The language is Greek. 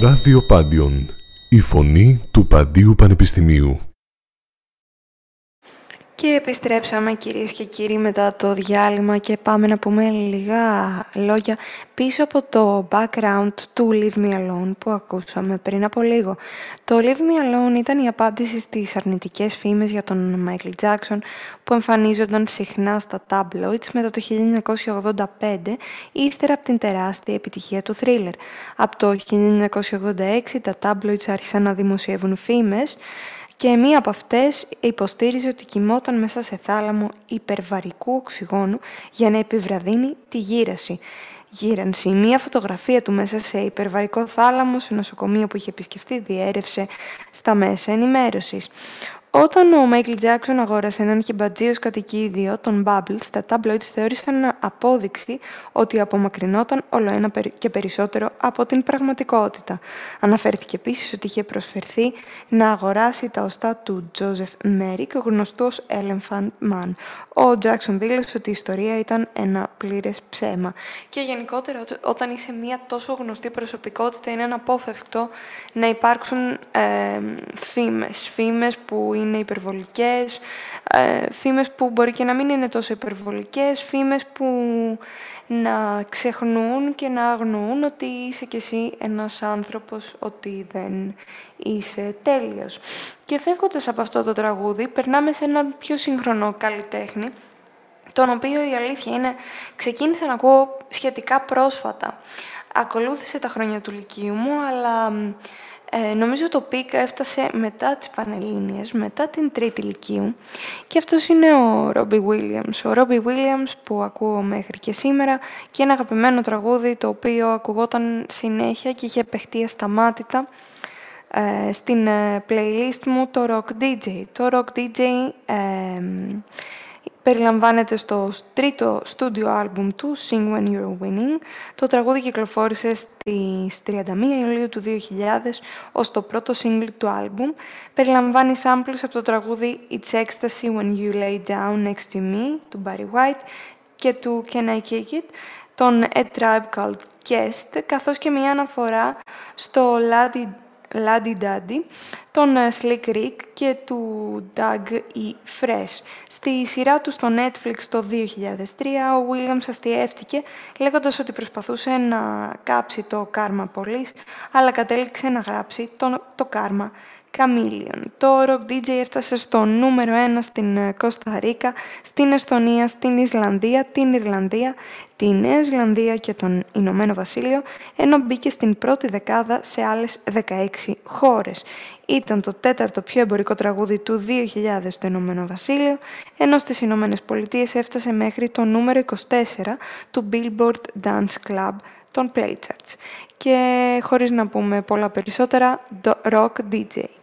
Ράδιο Πάντιον, η φωνή του Παντίου Πανεπιστημίου. Και επιστρέψαμε, κυρίες και κύριοι, μετά το διάλειμμα και πάμε να πούμε λίγα λόγια πίσω από το background του Leave Me Alone που ακούσαμε πριν από λίγο. Το Leave Me Alone ήταν η απάντηση στις αρνητικές φήμες για τον Michael Jackson που εμφανίζονταν συχνά στα tabloids μετά το 1985, ύστερα από την τεράστια επιτυχία του Thriller. Από το 1986 τα tabloids άρχισαν να δημοσιεύουν φήμες και μία από αυτές υποστήριζε ότι κοιμόταν μέσα σε θάλαμο υπερβαρικού οξυγόνου για να επιβραδύνει τη γύρανση. Μία φωτογραφία του μέσα σε υπερβαρικό θάλαμο σε νοσοκομείο που είχε επισκεφτεί διέρευσε στα μέσα ενημέρωσης. Όταν ο Μάικλ Τζάκσον αγόρασε έναν χιμπατζή κατοικίδιο, τον Bubbles, τα tabloids θεώρησαν απόδειξη ότι απομακρυνόταν όλο ένα και περισσότερο από την πραγματικότητα. Αναφέρθηκε επίσης ότι είχε προσφερθεί να αγοράσει τα οστά του Joseph Merrick, γνωστού ως Elephant Man. Ο Τζάκσον δήλωσε ότι η ιστορία ήταν ένα πλήρες ψέμα. Και γενικότερα, όταν είσαι μια τόσο γνωστή προσωπικότητα, είναι αναπόφευκτο να υπάρξουν φήμες που είναι υπερβολικές, φήμες που μπορεί και να μην είναι τόσο υπερβολικές, φήμες που να ξεχνούν και να αγνοούν ότι είσαι κι εσύ ένας άνθρωπος, ότι δεν είσαι τέλειος. Και φεύγοντας από αυτό το τραγούδι, περνάμε σε έναν πιο σύγχρονο καλλιτέχνη, τον οποίο η αλήθεια είναι ξεκίνησα να ακούω σχετικά πρόσφατα. Ακολούθησε τα χρόνια του λυκείου μου, αλλά νομίζω το πικ έφτασε μετά τις Πανελλήνιες, μετά την τρίτη λυκείου, και αυτός είναι ο Robbie Williams. Ο Robbie Williams που ακούω μέχρι και σήμερα και ένα αγαπημένο τραγούδι το οποίο ακουγόταν συνέχεια και είχε παιχτεί ασταμάτητα στην playlist μου, το Rock DJ. Το Rock DJ περιλαμβάνεται στο τρίτο στούντιο άλμπουμ του, Sing When You're Winning. Το τραγούδι κυκλοφόρησε στις 31 Ιουλίου του 2000 ως το πρώτο single του άλμπουμ. Περιλαμβάνει samples από το τραγούδι It's Ecstasy When You Lay Down Next to Me του Barry White και του Can I Kick It, τον A Tribe Called Quest, καθώς και μια αναφορά στο Laddy Daddy, τον Slick Rick και του Doug E. Fresh. Στη σειρά του στο Netflix το 2003, ο Williams αστιεύτηκε λέγοντας ότι προσπαθούσε να κάψει το Karma Police, αλλά κατέληξε να γράψει το Karma Chameleon. Το Rock DJ έφτασε στο νούμερο 1 στην Κώστα Ρίκα, στην Εσθονία, στην Ισλανδία, την Ιρλανδία, τη Νέα Ζηλανδία και τον Ηνωμένο Βασίλειο, ενώ μπήκε στην πρώτη δεκάδα σε άλλες 16 χώρες. Ήταν το τέταρτο πιο εμπορικό τραγούδι του 2000 στο Ηνωμένο Βασίλειο, ενώ στις Ηνωμένες Πολιτείες έφτασε μέχρι το νούμερο 24 του Billboard Dance Club των Playcharts. Και χωρίς να πούμε πολλά περισσότερα, Rock DJ.